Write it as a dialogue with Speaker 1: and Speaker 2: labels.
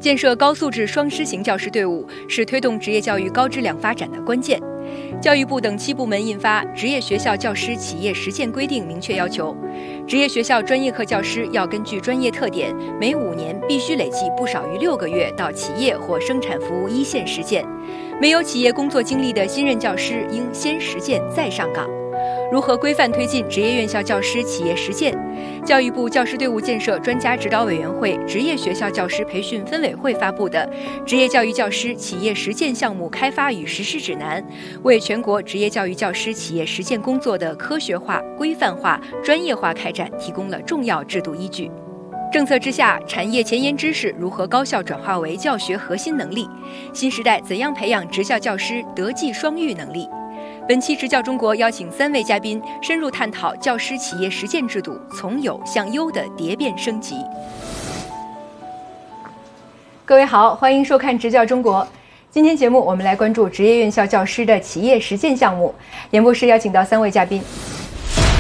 Speaker 1: 建设高素质双师型教师队伍是推动职业教育高质量发展的关键。教育部等7部门印发《职业学校教师企业实践规定》，明确要求，职业学校专业课教师要根据专业特点，每5年必须累计不少于6个月到企业或生产服务一线实践。没有企业工作经历的新任教师应先实践再上岗。如何规范推进职业院校教师企业实践？教育部教师队伍建设专家指导委员会职业学校教师培训分委会发布的《职业教育教师企业实践项目开发与实施指南》，为全国职业教育教师企业实践工作的科学化、规范化、专业化开展提供了重要制度依据。政策之下，产业前沿知识如何高效转化为教学核心能力？新时代怎样培养职校教师德技双育能力？本期职教中国邀请3位嘉宾深入探讨教师企业实践制度从有向优的蝶变升级。各位好，欢迎收看职教中国。今天节目我们来关注职业院校教师的企业实践项目。演播室邀请到3位嘉宾。